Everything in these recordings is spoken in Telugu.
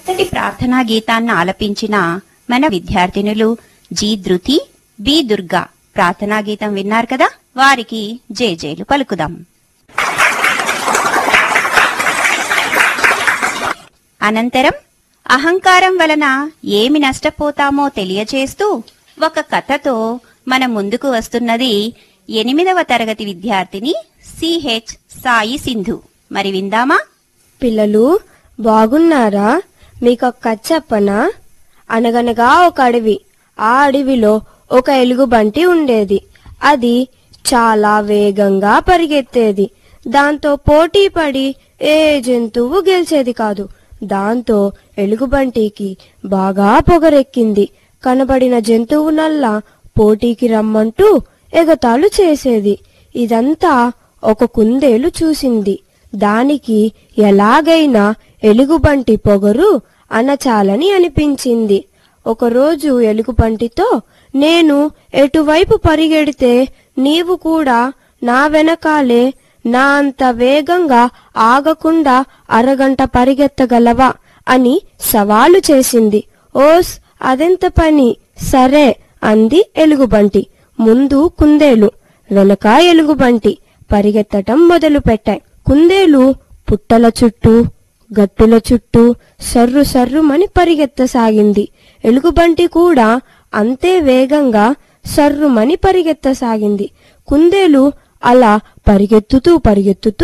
చక్కటి ప్రార్థనా గీతాన్ని ఆలపించిన మన విద్యార్థినులు జి ధృతి, బి దుర్గా ప్రార్థనా గీతం విన్నారు కదా, వారికి జేజేలు పలుకుదాం. అనంతరం అహంకారం వలన ఏమి నష్టపోతామో తెలియచేస్తూ ఒక కథతో మన ముందుకు వస్తున్నది 8వ తరగతి విద్యార్థిని సిహెచ్ సాయి సింధు. మరి విందామా? పిల్లలు బాగున్నారా? మీకొక కథ చెప్పనా? అనగనగా ఒక అడవి. ఆ అడవిలో ఒక ఎలుగుబంటి ఉండేది. అది చాలా వేగంగా పరిగెత్తేది. దాంతో పోటీ పడి ఏ జంతువు గెలిచేది కాదు. దాంతో ఎలుగుబంటికి బాగా పొగరెక్కింది. కనబడిన జంతువునల్లా పోటీకి రమ్మంటూ ఎగతాళు చేసేది. ఇదంతా ఒక కుందేలు చూసింది. దానికి ఎలాగైనా ఎలుగుబంటి పొగరు అనచాలని అనిపించింది. ఒకరోజు ఎలుగుబంటితో, నేను ఎటువైపు పరిగెడితే నీవు కూడా నా వెనకాలే నా అంత వేగంగా ఆగకుండా అరగంట పరిగెత్తగలవా అని సవాలు చేసింది. ఓస్, అదెంత పని, సరే అంది ఎలుగుబంటి. ముందు కుందేలు, వెనక ఎలుగుబంటి పరిగెత్తటం మొదలుపెట్టాయి. కుందేలు పుట్టల చుట్టూ గట్టుల చుట్టూ సర్రు సర్రుమని పరిగెత్తసాగింది. ఎలుగుబంటి కూడా అంతే వేగంగా సర్రుమని పరిగెత్తసాగింది. కుందేలు అలా పరిగెత్తుతూ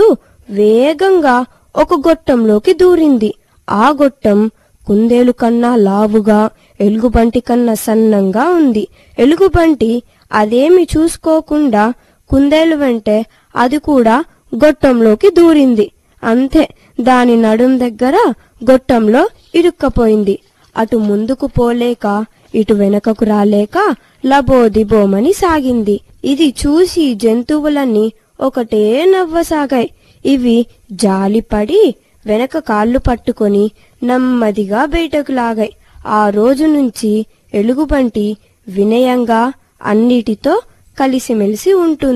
వేగంగా ఒక గొట్టంలోకి దూరింది. ఆ గొట్టం కుందేలు కన్నా లావుగా, ఎలుగుబంటి కన్నా సన్నంగా ఉంది. ఎలుగుబంటి అదేమి చూసుకోకుండా కుందేలు వెంటే అది కూడా గొట్టంలోకి దూరింది. అంతే, దాని నడుం దగ్గర గొట్టంలో ఇరుక్కపోయింది. అటు ముందుకు పోలేక ఇటు వెనకకు రాలేక లబోదిబోమని సాగింది. ఇది చూసి జంతువులన్నీ ఒకటే నవ్వసాగాయి. ఇవి జాలిపడి వెనక కాళ్ళు పట్టుకొని నెమ్మదిగా బయటకు లాగాయి. ఆ రోజు నుంచి ఎలుగుబంటి వినయంగా అన్నిటితో కలిసిమెలిసి ఉంటుంది.